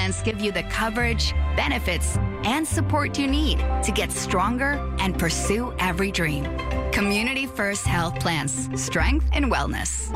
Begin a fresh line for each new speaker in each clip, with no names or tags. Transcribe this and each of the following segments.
Plans give you the coverage, benefits, and support you need to get stronger and pursue every dream. Community First Health Plans. Strength and wellness.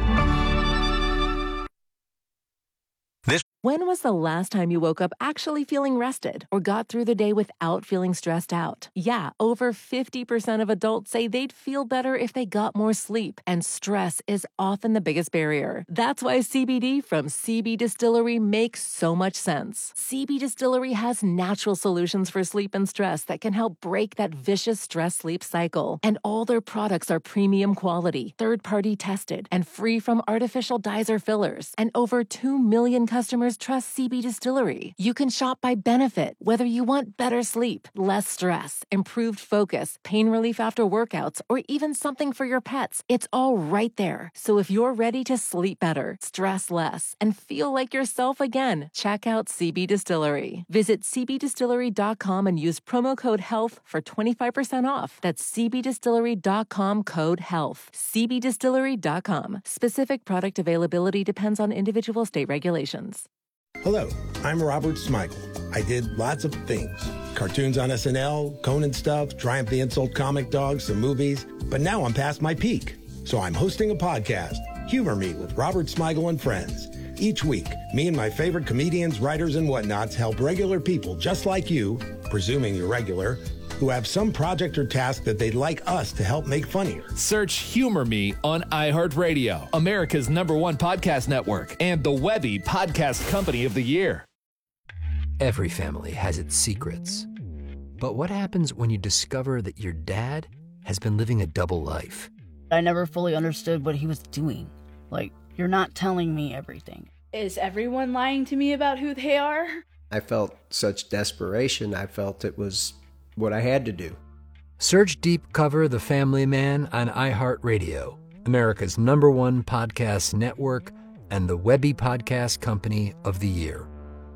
When was the last time you woke up actually feeling rested or got through the day without feeling stressed out? Yeah, over 50% of adults say they'd feel better if they got more sleep, and stress is often the biggest barrier. That's why CBD from CB Distillery makes so much sense. CB Distillery has natural solutions for sleep and stress that can help break that vicious stress-sleep cycle. And all their products are premium quality, third-party tested, and free from artificial dyes or fillers. And over 2 million customers trust CB Distillery. You can shop by benefit, whether you want better sleep, less stress, improved focus, pain relief after workouts, or even something for your pets. It's all right there. So if you're ready to sleep better, stress less, and feel like yourself again, check out CB Distillery. Visit cbdistillery.com and use promo code HEALTH for 25% off. That's cbdistillery.com, code HEALTH. cbdistillery.com. Specific product availability depends on individual state regulations.
Hello, I'm Robert Smigel. I did lots of things. Cartoons on SNL, Conan stuff, Triumph the Insult Comic Dog, some movies. But now I'm past my peak. So I'm hosting a podcast, Humor Me with Robert Smigel and Friends. Each week, me and my favorite comedians, writers, and whatnots help regular people just like you, presuming you're regular, who have some project or task that they'd like us to help make funnier.
Search Humor Me on iHeartRadio, America's #1 podcast network, and the Webby Podcast Company of the Year.
Every family has its secrets. But what happens when you discover that your dad has been living a double life?
I never fully understood what he was doing. Like, you're not telling me everything.
Is everyone lying to me about who they are?
I felt such desperation. I felt it was what I had to do.
Search Deep Cover The Family Man on iHeartRadio, America's #1 podcast network, and the Webby Podcast Company of the Year.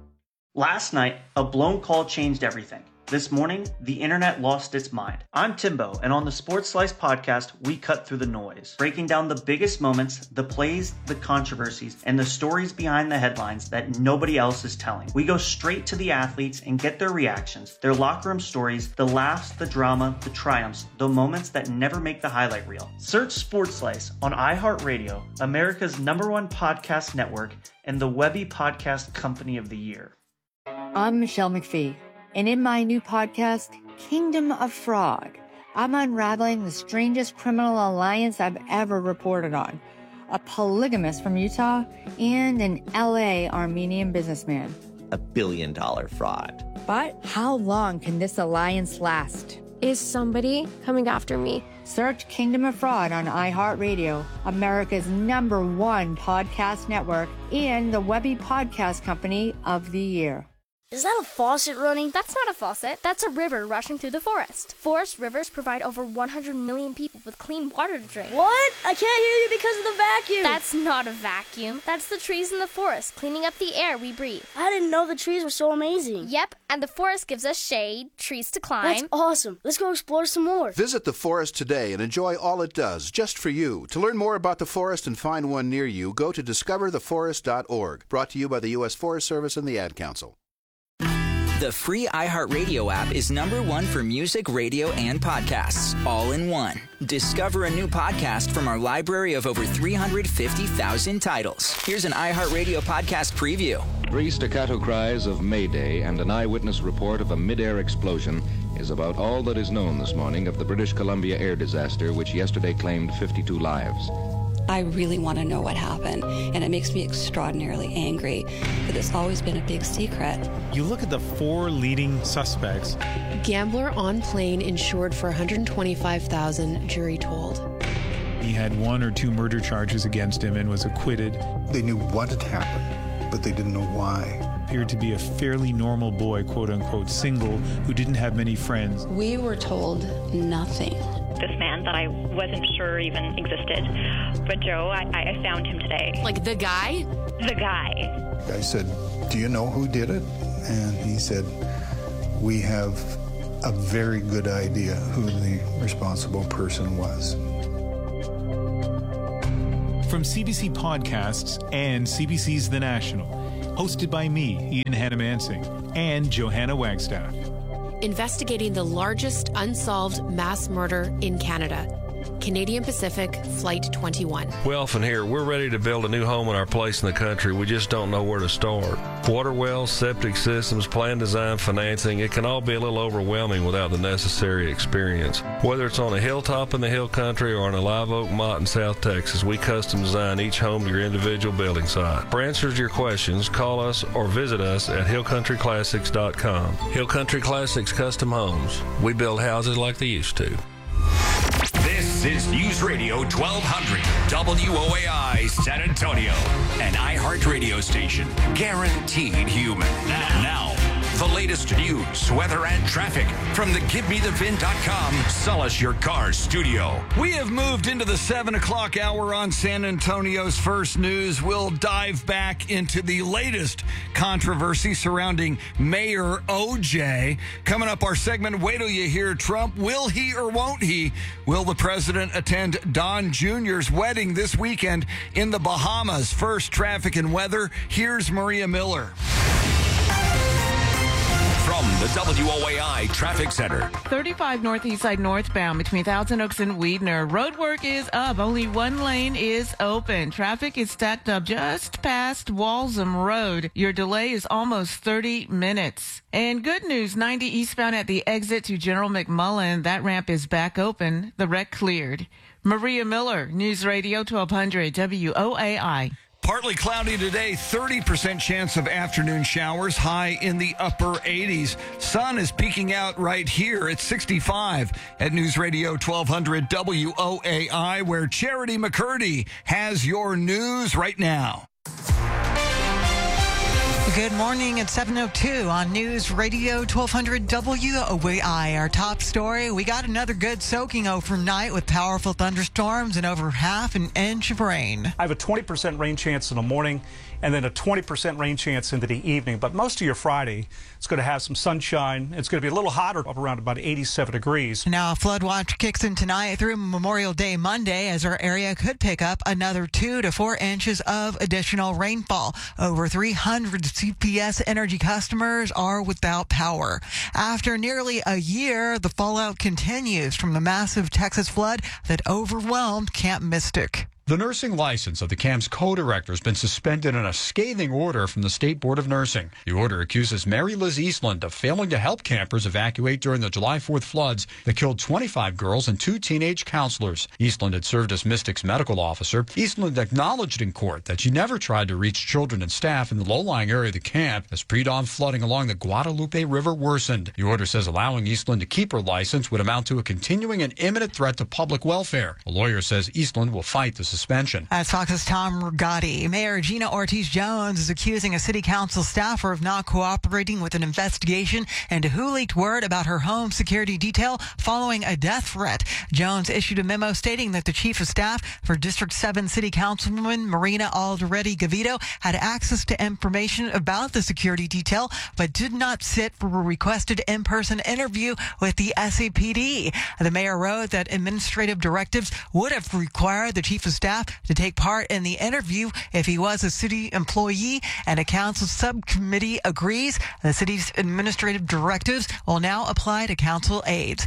Last night, a blown call changed everything. This morning, the internet lost its mind. I'm Timbo, and on the Sports Slice podcast, we cut through the noise, breaking down the biggest moments, the plays, the controversies, and the stories behind the headlines that nobody else is telling. We go straight to the athletes and get their reactions, their locker room stories, the laughs, the drama, the triumphs, the moments that never make the highlight reel. Search Sports Slice on iHeartRadio, America's #1 podcast network, and the Webby Podcast Company of the Year.
I'm Michelle McPhee. And in my new podcast, Kingdom of Fraud, I'm unraveling the strangest criminal alliance I've ever reported on. A polygamist from Utah and an LA Armenian businessman.
$1 billion fraud.
But how long can this alliance last?
Is somebody coming after me?
Search Kingdom of Fraud on iHeartRadio, America's #1 podcast network, and the Webby Podcast Company of the Year.
Is that a faucet running?
That's not a faucet. That's a river rushing through the forest. Forest rivers provide over 100 million people with clean water to drink.
What? I can't hear you because of the vacuum.
That's not a vacuum. That's the trees in the forest, cleaning up the air we breathe.
I didn't know the trees were so amazing.
Yep, and the forest gives us shade, trees to climb.
That's awesome. Let's go explore some more.
Visit the forest today and enjoy all it does, just for you. To learn more about the forest and find one near you, go to discovertheforest.org. Brought to you by the U.S. Forest Service and the Ad Council.
The free iHeartRadio app is #1 for music, radio, and podcasts, all in one. Discover a new podcast from our library of over 350,000 titles. Here's an iHeartRadio podcast preview.
3 staccato cries of Mayday and an eyewitness report of a mid-air explosion is about all that is known this morning of the British Columbia air disaster, which yesterday claimed 52 lives.
I really want to know what happened, and it makes me extraordinarily angry that it's always been a big secret.
You look at the 4 leading suspects.
Gambler on plane insured for $125,000, jury told.
He had 1 or 2 murder charges against him and was acquitted.
They knew what had happened, but they didn't know why.
Appeared to be a fairly normal boy, quote-unquote single, who didn't have many friends.
We were told nothing.
This man that I wasn't sure even existed. But Joe, I found him today.
Like the guy?
The guy.
I said, "Do you know who did it?" And he said, "We have a very good idea who the responsible person was."
From CBC Podcasts and CBC's The National, hosted by me, Ian Hannah-Mansing, and Johanna Wagstaff.
Investigating the largest unsolved mass murder in Canada. Canadian Pacific Flight 21.
Welfin here. We're ready to build a new home in our place in the country. We just don't know where to start. Water wells, septic systems, plan design, financing, it can all be a little overwhelming without the necessary experience. Whether it's on a hilltop in the hill country or on a live oak mott in South Texas, we custom design each home to your individual building site. For answers to your questions, call us or visit us at hillcountryclassics.com. Hill Country Classics Custom Homes. We build houses like they used to.
This is News Radio 1200 WOAI San Antonio, an iHeart radio station guaranteed human. Now, the latest news, weather, and traffic from the GiveMeTheVin.com Solace Your Car studio.
We have moved into the 7 o'clock hour on San Antonio's First News. We'll dive back into the latest controversy surrounding Mayor OJ. Coming up, our segment, Wait Till You Hear Trump. Will he or won't he? Will the president attend Don Jr.'s wedding this weekend in the Bahamas? First, traffic and weather. Here's Maria Miller.
From the WOAI Traffic Center.
35 Northeast Side northbound between Thousand Oaks and Weidner. Road work is up. Only one lane is open. Traffic is stacked up just past Walsham Road. Your delay is almost 30 minutes. And good news, 90 eastbound at the exit to General McMullen. That ramp is back open. The wreck cleared. Maria Miller, News Radio 1200 WOAI.
Partly cloudy today, 30% chance of afternoon showers, high in the upper 80s. Sun is peeking out right here at 65 at News Radio 1200 WOAI, where Charity McCurdy has your news right now.
Good morning. It's 7:02 on News Radio 1200 WOAI. Our top story, we got another good soaking overnight with powerful thunderstorms and over half an inch of rain.
I have a 20% rain chance in the morning and then a 20% rain chance into the evening. But most of your Friday, it's going to have some sunshine. It's going to be a little hotter, up around about 87 degrees.
Now, a flood watch kicks in tonight through Memorial Day Monday, as our area could pick up another 2 to 4 inches of additional rainfall. Over 300 CPS Energy customers are without power. After nearly a year, the fallout continues from the massive Texas flood that overwhelmed Camp Mystic.
The nursing license of the camp's co-director has been suspended in a scathing order from the State Board of Nursing. The order accuses Mary Liz Eastland of failing to help campers evacuate during the July 4th floods that killed 25 girls and 2 teenage counselors. Eastland had served as Mystic's medical officer. Eastland acknowledged in court that she never tried to reach children and staff in the low-lying area of the camp as pre-dawn flooding along the Guadalupe River worsened. The order says allowing Eastland to keep her license would amount to a continuing and imminent threat to public welfare. A lawyer says Eastland will fight the suspension.
As Fox's Tom Rigotti, Mayor Gina Ortiz-Jones is accusing a city council staffer of not cooperating with an investigation into who leaked word about her home security detail following a death threat. Jones issued a memo stating that the chief of staff for District 7 City Councilwoman Marina Alderete-Gavito had access to information about the security detail, but did not sit for a requested in-person interview with the SAPD. The mayor wrote that administrative directives would have required the chief of staff to take part in the interview if he was a city employee, and a council subcommittee agrees. The city's administrative directives will now apply to council aides.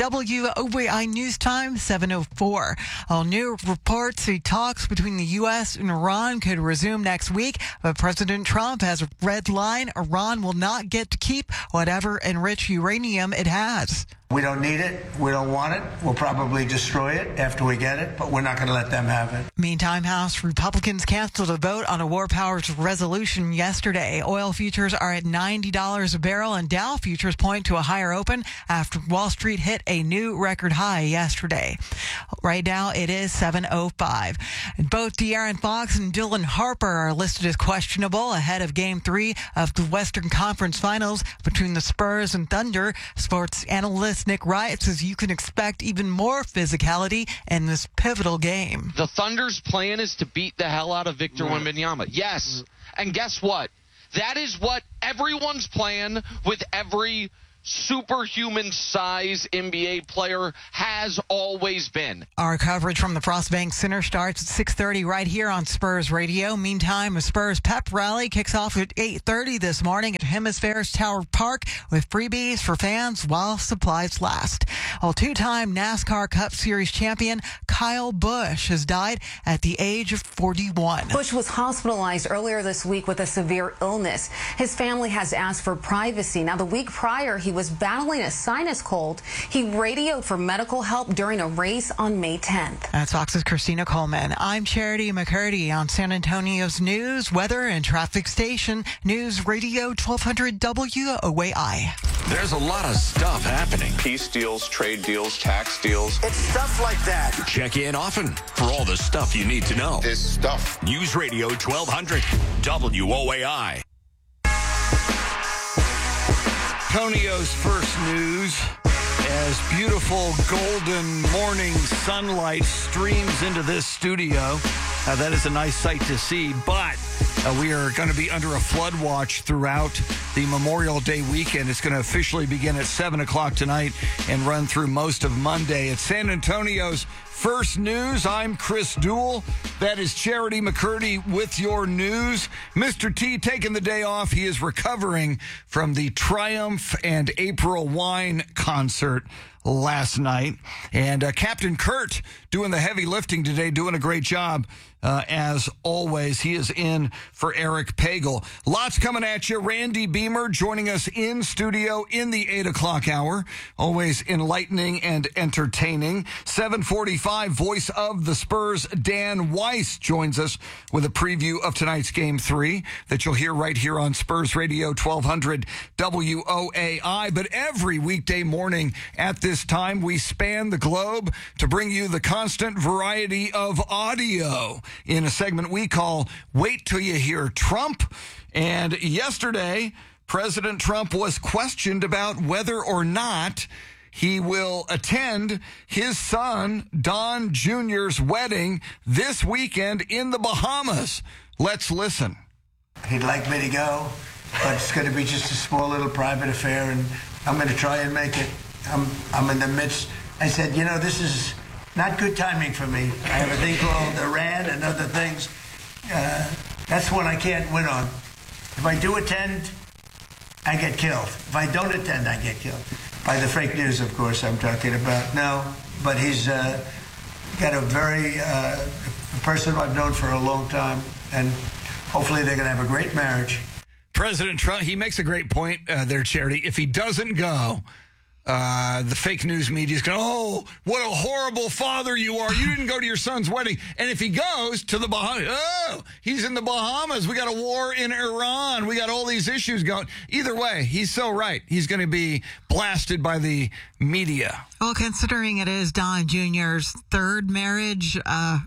WOAI News Time 7:04. New reports say talks between the U.S. and Iran could resume next week, but President Trump has a red line. Iran will not get to keep whatever enriched uranium it has.
We don't need it. We don't want it. We'll probably destroy it after we get it, but we're not going to let them have it.
Meantime, House Republicans canceled a vote on a war powers resolution yesterday. Oil futures are at $90 a barrel, and Dow futures point to a higher open after Wall Street hit a new record high yesterday. Right now, it is 7:05. Both De'Aaron Fox and Dylan Harper are listed as questionable ahead of Game 3 of the Western Conference Finals between the Spurs and Thunder. Sports analyst Nick Wright says you can expect even more physicality in this pivotal game.
The Thunder's plan is to beat the hell out of Victor Wembanyama. Yes. And guess what? That is what everyone's plan with every superhuman size NBA player, has always been.
Our coverage from the Frost Bank Center starts at 6:30 right here on Spurs Radio. Meantime, a Spurs pep rally kicks off at 8:30 this morning at Hemispheres Tower Park with freebies for fans while supplies last. Well, two-time NASCAR Cup Series champion Kyle Busch has died at the age of 41.
Busch was hospitalized earlier this week with a severe illness. His family has asked for privacy. Now, the week prior, he was battling a sinus cold. He radioed for medical help during a race on May 10th.
That's Fox's Christina Coleman. I'm Charity McCurdy on San Antonio's news, weather, and traffic station, News Radio 1200 WOAI.
There's a lot of stuff happening.
Peace deals, trade deals, tax deals.
It's stuff like that. Check in often for all the stuff you need to know.
This stuff.
News Radio 1200 WOAI.
Antonio's first news, as beautiful golden morning sunlight streams into this studio. That is a nice sight to see, but we are going to be under a flood watch throughout the Memorial Day weekend. It's going to officially begin at 7 o'clock tonight and run through most of Monday. It's San Antonio's first news. I'm Chris Duell. That is Charity McCurdy with your news. Mr. T taking the day off. He is recovering from the Triumph and April Wine concert last night. And Captain Kurt doing the heavy lifting today, doing a great job. As always, he is in for Eric Pagel. Lots coming at you. Randy Beamer joining us in studio in the 8 o'clock hour. Always enlightening and entertaining. 7:45, voice of the Spurs, Dan Weiss, joins us with a preview of tonight's Game 3 that you'll hear right here on Spurs Radio 1200 WOAI. But every weekday morning at this time, we span the globe to bring you the constant variety of audio in a segment we call Wait Till You Hear Trump. And yesterday, President Trump was questioned about whether or not he will attend his son, Don Jr.'s wedding this weekend in the Bahamas. Let's listen.
He'd like me to go, but it's going to be just a small little private affair, and I'm going to try and make it. I'm in the midst. I said, this is not good timing for me. I have a thing called Iran and other things. That's one I can't win on. If I do attend, I get killed. If I don't attend, I get killed. By the fake news, of course, I'm talking about. No, but he's got a very a person I've known for a long time, and hopefully they're going to have a great marriage.
President Trump, he makes a great point there, Charity. If he doesn't go, the fake news media is going, oh, what a horrible father you are. You didn't go to your son's wedding. And if he goes to the Bahamas, oh, he's in the Bahamas. We got a war in Iran. We got all these issues going. Either way, he's so right. He's going to be blasted by the media.
Well, considering it is Don Jr.'s third marriage,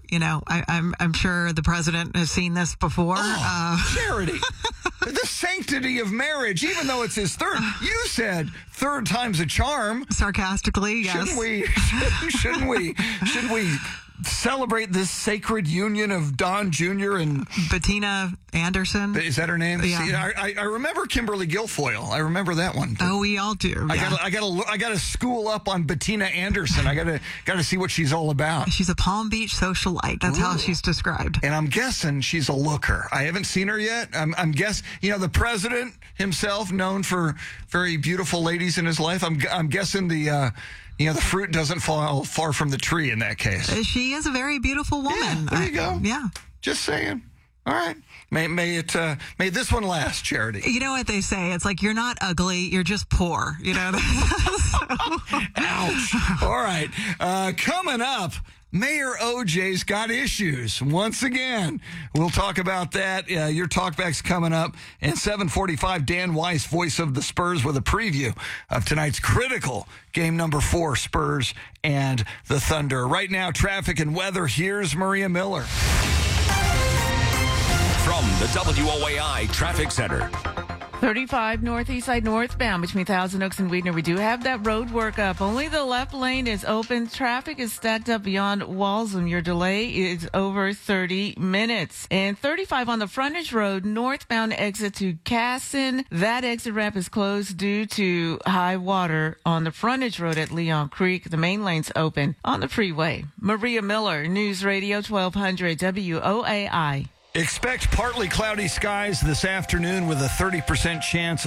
I'm sure the president has seen this before.
Charity. The sanctity of marriage, even though it's his third. You said third time's a charm.
Sarcastically, yes.
Shouldn't we celebrate this sacred union of Don Jr. and
Bettina Anderson?
Is that her name?
Yeah.
See, I remember Kimberly Guilfoyle. I remember that one.
Oh, we all do. Yeah.
I gotta school up on Bettina Anderson. I gotta see what she's all about.
She's a Palm Beach socialite. That's how she's described.
And I'm guessing she's a looker. I haven't seen her yet. I'm guessing, the president himself, known for very beautiful ladies in his life. I'm guessing the fruit doesn't fall far from the tree in that case.
She is a very beautiful woman.
Yeah, there you go.
Yeah.
Just saying. All right. May this one last, Charity.
You know what they say? It's like, you're not ugly, you're just poor.
Ouch. All right. Coming up, Mayor OJ's got issues once again. We'll talk about that. Your talkback's coming up. And 7:45, Dan Weiss, voice of the Spurs, with a preview of tonight's critical game number 4, Spurs and the Thunder. Right now, traffic and weather. Here's Maria Miller.
From the WOAI Traffic Center.
35 northeast side northbound between Thousand Oaks and Weidner. We do have that road work up. Only the left lane is open. Traffic is stacked up beyond Walsham. Your delay is over 30 minutes. And 35 on the frontage road, northbound exit to Casson. That exit ramp is closed due to high water on the frontage road at Leon Creek. The main lane's open on the freeway. Maria Miller, News Radio 1200 WOAI.
Expect partly cloudy skies this afternoon with a 30% chance